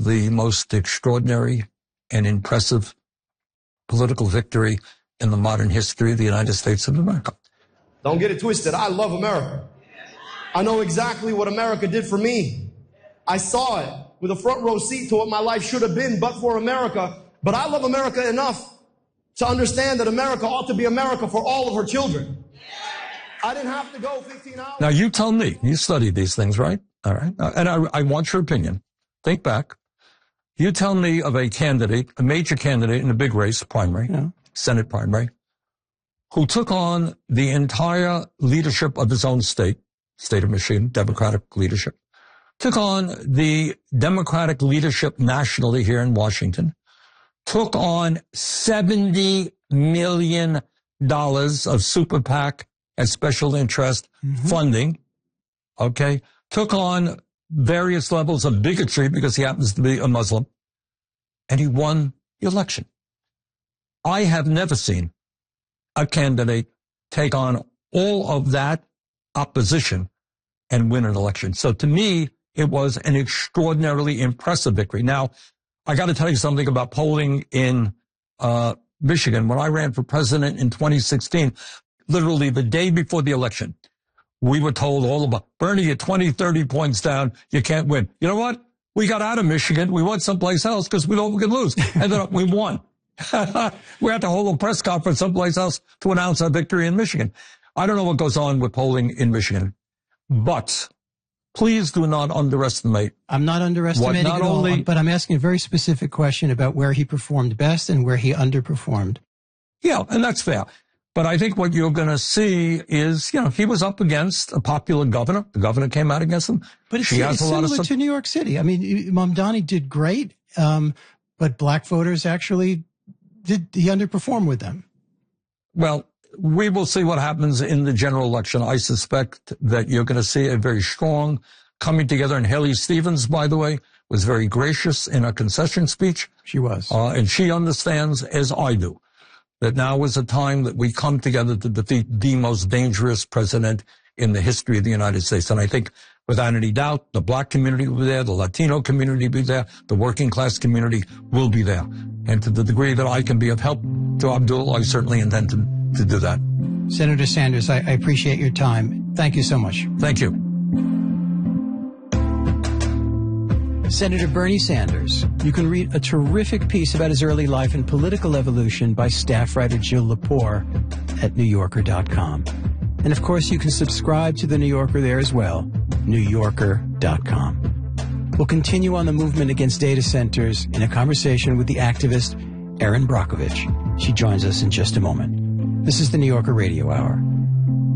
the most extraordinary and impressive political victory in the modern history of the United States of America. Don't get it twisted. I love America. I know exactly what America did for me. I saw it with a front row seat to what my life should have been but for America. But I love America enough to understand that America ought to be America for all of her children. I didn't have to go 15 hours. Now, you tell me. You studied these things, right? All right. And I want your opinion. Think back. You tell me of a candidate, a major candidate in a big race, primary, Senate primary, who took on the entire leadership of his own state of Michigan, Democratic leadership, took on the Democratic leadership nationally here in Washington, took on $70 million of super PAC and special interest funding, okay, took on various levels of bigotry because he happens to be a Muslim, and he won the election. I have never seen a candidate take on all of that opposition and win an election. So to me, it was an extraordinarily impressive victory. Now, I got to tell you something about polling in Michigan. When I ran for president in 2016, literally the day before the election, we were told all about, Bernie, you're 20, 30 points down. You can't win. You know what? We got out of Michigan. We went someplace else because we thought we could lose. Ended up, we won. We had to hold a press conference someplace else to announce our victory in Michigan. I don't know what goes on with polling in Michigan, but please do not underestimate. I'm not underestimating at all, but I'm asking a very specific question about where he performed best and where he underperformed. Yeah, and that's fair. But I think what you're going to see is, you know, he was up against a popular governor. The governor came out against him. But it's similar to New York City. I mean, Mamdani did great, but black voters actually he underperformed with them. Well, we will see what happens in the general election. I suspect that you're going to see a very strong coming together. And Haley Stevens, by the way, was very gracious in her concession speech. She was. And she understands, as I do, that now is a time that we come together to defeat the most dangerous president in the history of the United States. And I think without any doubt, the black community will be there, the Latino community will be there, the working class community will be there. And to the degree that I can be of help to Abdul, I certainly intend to do that. Senator Sanders, I appreciate your time. Thank you so much. Thank you. Senator Bernie Sanders. You can read a terrific piece about his early life and political evolution by staff writer Jill Lepore at NewYorker.com. And of course, you can subscribe to The New Yorker there as well, NewYorker.com. We'll continue on the movement against data centers in a conversation with the activist Erin Brockovich. She joins us in just a moment. This is The New Yorker Radio Hour.